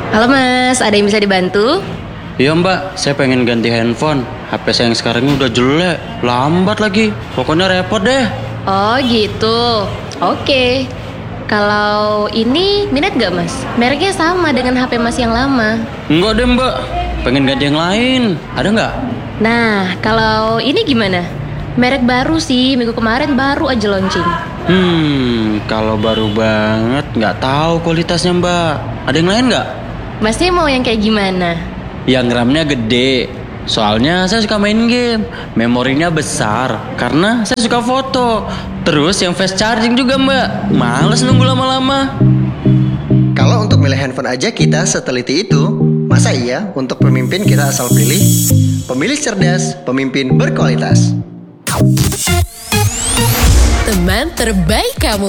Halo Mas, ada yang bisa dibantu? Iya mbak, saya pengen ganti handphone. HP saya yang sekarang ini udah jelek, lambat lagi. Pokoknya repot deh. Oh gitu, oke. Kalau ini minat gak Mas? Mereknya sama dengan HP Mas yang lama. Enggak deh mbak, pengen ganti yang lain. Ada nggak? Nah, kalau ini gimana? Merek baru sih, minggu kemarin baru aja launching. Kalau baru banget nggak tahu kualitasnya mbak. Ada yang lain nggak? Masnya mau yang kayak gimana? Yang RAM-nya gede. Soalnya saya suka main game. Memorinya besar karena saya suka foto. Terus yang fast charging juga mbak. Males nunggu lama-lama. Kalau untuk milih handphone aja kita seteliti itu, masa iya untuk pemimpin kita asal pilih? Pemilih cerdas, pemimpin berkualitas. Teman terbaik kamu.